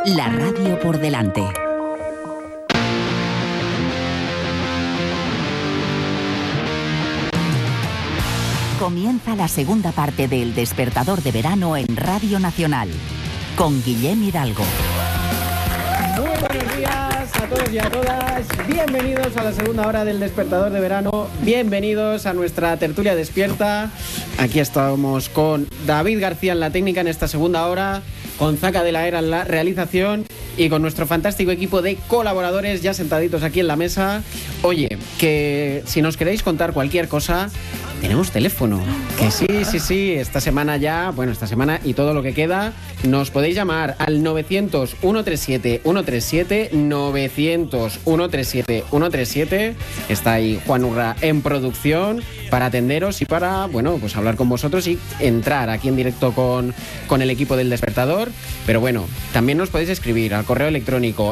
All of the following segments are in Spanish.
La radio por delante. Comienza la segunda parte del Despertador de Verano en Radio Nacional, con Guillem Hidalgo. Muy buenos días a todos y a todas. Bienvenidos a la segunda hora del Despertador de Verano. Bienvenidos a nuestra tertulia despierta. Aquí estamos con David García en la técnica en esta segunda hora, con Zaca de la Era en la realización y con nuestro fantástico equipo de colaboradores ya sentaditos aquí en la mesa. Oye, que si nos queréis contar cualquier cosa, tenemos teléfono. Que sí, esta semana y todo lo que queda, nos podéis llamar al 900-137-137, 900-137-137. Está ahí Juan Urra en producción para atenderos y para, pues hablar con vosotros y entrar aquí en directo con el equipo del Despertador. Pero bueno, también nos podéis escribir al correo electrónico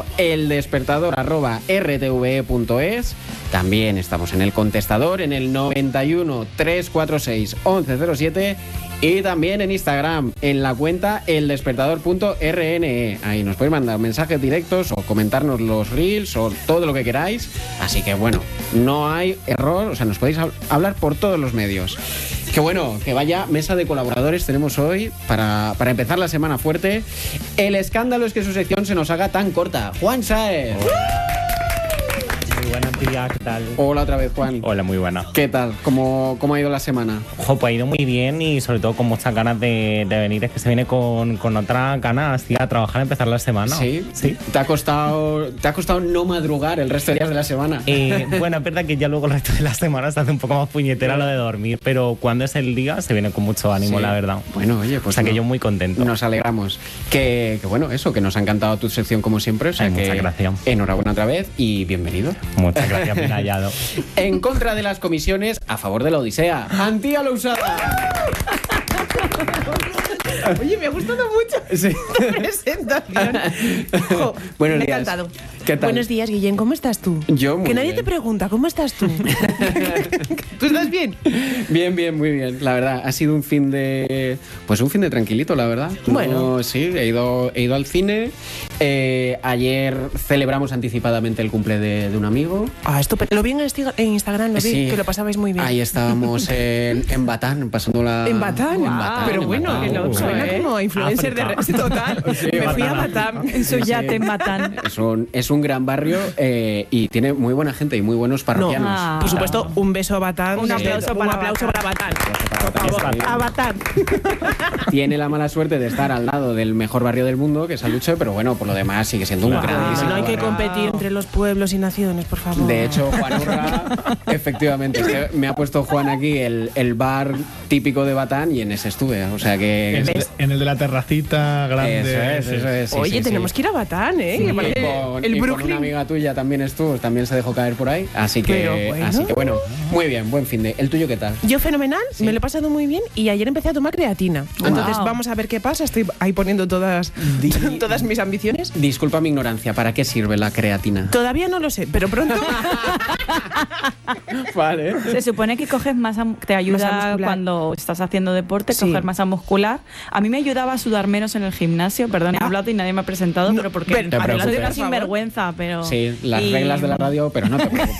eldespertador@rtve.es. También estamos en el contestador en el 91 346 1107 y también en Instagram en la cuenta eldespertador.rne. Ahí nos podéis mandar mensajes directos o comentarnos los reels o todo lo que queráis. Así que no hay error, nos podéis hablar por todos los medios. Que vaya mesa de colaboradores tenemos hoy para empezar la semana fuerte. El escándalo es que su sección se nos haga tan corta. Juan Sáez. Muy buenos días, ¿qué tal? Hola otra vez, Juan. Hola, muy buena. ¿Qué tal? ¿Cómo ha ido la semana? Pues ha ido muy bien y sobre todo con muchas ganas de venir. Es que se viene con otra ganas a trabajar, a empezar la semana. ¿Sí? ¿Te ha costado no madrugar el resto de días de la semana? Bueno, es verdad que ya luego el resto de la semana se hace un poco más puñetera lo de dormir, pero cuando es el día se viene con mucho ánimo, la verdad. Bueno, oye, pues que yo muy contento. Nos alegramos. Que nos ha encantado tu sección como siempre. Muchas gracias. Enhorabuena otra vez y bienvenido. Muchas gracias, bien hallado. En contra de las comisiones, a favor de la Odisea. Antía Lousada. Oye, me ha gustado mucho tu presentación. Me ha encantado. ¿Qué tal? Buenos días, Guillén, ¿cómo estás tú? Yo muy Que nadie bien. te pregunta, ¿cómo estás tú? ¿Tú estás bien? Bien, muy bien. La verdad, ha sido un fin de tranquilito, la verdad. Bueno. Sí, he ido al cine. Ayer celebramos anticipadamente el cumple de un amigo. Estupendo. Lo vi en Instagram, Sí. Que lo pasabais muy bien. Ahí estábamos en Batán, pasándola. ¿En Batán? Pero bueno, que no suena como influencer de redes total. Sí, me fui a Batán en su yate en Batán. Es un gran barrio y tiene muy buena gente y muy buenos parroquianos. Por supuesto, un beso a Batán. Un aplauso para Batán. A Batán. Tiene la mala suerte de estar al lado del mejor barrio del mundo, que es Aluche, pero por lo demás sigue siendo un grandísimo No hay que barrio. competir entre los pueblos y naciones, por favor. De hecho, Juan Urra, efectivamente, es que me ha puesto Juan aquí el bar típico de Batán y en ese estuve. O sea que... En el de la terracita grande. Eso es. Sí, Oye, sí, tenemos que ir a Batán, ¿eh? Sí, Que parece el y con Brooklyn. una amiga tuya también estuvo, también se dejó caer por ahí. Así que muy bien, buen fin de. ¿El tuyo qué tal? Yo fenomenal, Sí. me lo he pasado muy bien y ayer empecé a tomar creatina. Entonces vamos a ver qué pasa. Estoy ahí poniendo todas mis ambiciones. Disculpa mi ignorancia, ¿para qué sirve la creatina? Todavía no lo sé, pero pronto. Vale. Se supone que coges te ayuda Masa muscular. cuando estás haciendo deporte, Sí. coger masa muscular. A mí me ayudaba a sudar menos en el gimnasio, perdón, he hablado y nadie me ha presentado, pero porque pero te soy preocupes. una sinvergüenza, pero... Sí, las reglas de la radio, pero no te preocupes.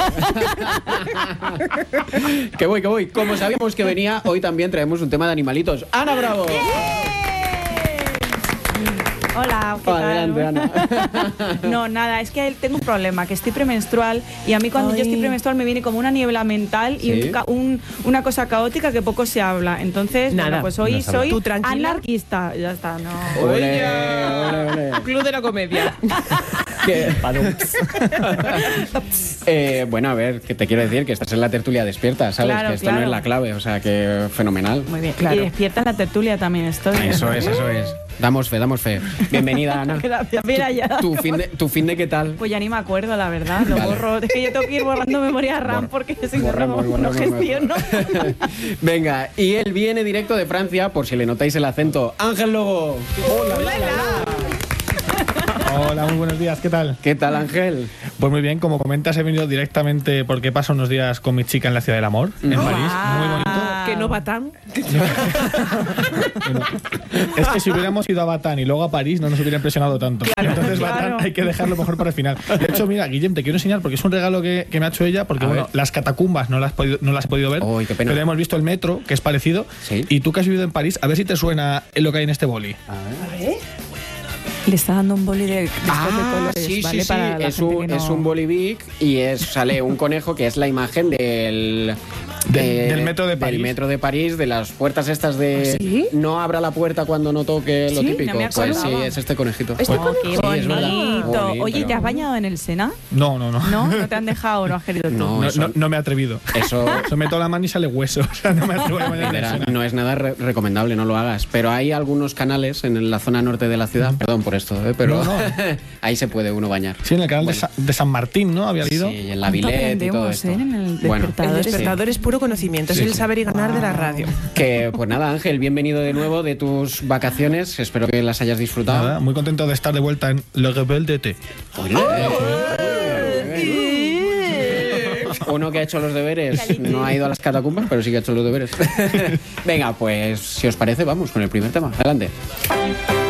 que voy. Como sabíamos que venía, hoy también traemos un tema de animalitos. ¡Ana Bravo! Hola, ¿qué tal? Adelante, Ana. No, nada, es que tengo un problema, que estoy premenstrual y a mí cuando yo estoy premenstrual me viene como una niebla mental y ¿Sí? una cosa caótica que poco se habla. Entonces, Nada, pues hoy no se habla. soy ¿Tú tranquila? anarquista. Ya está, no. Ole. Club de la comedia. Que- a ver, que te quiero decir que estás en la tertulia despierta, ¿sabes? Claro, que esto no claro. es la clave, o sea que fenomenal. Muy bien. Claro. Y despierta en la tertulia también estoy. Eso es. Damos fe. Bienvenida, Ana. Gracias, mira ya. ¿Tu fin de qué tal? Pues ya ni me acuerdo, la verdad. Lo Vale. borro. Es que yo tengo que ir borrando memoria RAM porque si no, no gestiono. Venga, y él viene directo de Francia, por si le notáis el acento. Ángel Lobo. Hola, muy buenos días, ¿qué tal? ¿Qué tal, Ángel? Pues muy bien, como comentas, he venido directamente porque paso unos días con mi chica en la Ciudad del Amor, en París, muy bonito. Que no Batán. Es que si hubiéramos ido a Batán y luego a París no nos hubiera impresionado tanto. Entonces Batán hay que dejarlo mejor para el final. De hecho, mira, Guillem, te quiero enseñar porque es un regalo que me ha hecho ella, porque bueno, las catacumbas no las has podido ver. Uy, qué pena. Pero hemos visto el metro, que es parecido. Sí. Y tú que has vivido en París, a ver si te suena lo que hay en este boli. A ver. Le está dando un boli de colores, sí, ¿vale? sí, Para la es gente un, que no... es un bolivic y sale un conejo que es la imagen del metro de París. Del metro de París, de las puertas estas de ¿Sí? no abra la puerta cuando no toque lo Sí, típico. no me Pues sí, acordaba. es este conejito. Oh, qué Sí, es verdad. bonito. Bonito. Oye, ¿te has bañado en el Sena? No. ¿No? ¿No te han dejado? ¿No has querido tú? No, eso, No me he atrevido. eso Se meto la mano y sale hueso. O sea, no me atrevo a bañar en el Mira, Sena. no es nada recomendable, no lo hagas. Pero hay algunos canales en la zona norte de la ciudad, perdón por esto, pero No. ahí se puede uno bañar. Sí, en el canal de San Martín, ¿no? Había leído. Sí, en la Villette y todo aprendemos, esto. en el Bueno, despertador. El despertador es puro conocimiento, es el saber y ganar de la radio. que pues nada, Ángel, bienvenido de nuevo de tus vacaciones. Espero que las hayas disfrutado. Nada, muy contento de estar de vuelta en Le Rebelle d'été. Uno que ha hecho los deberes no ha ido a las catacumbas, pero sí que ha hecho los deberes. Venga, pues si os parece, vamos con el primer tema. Adelante.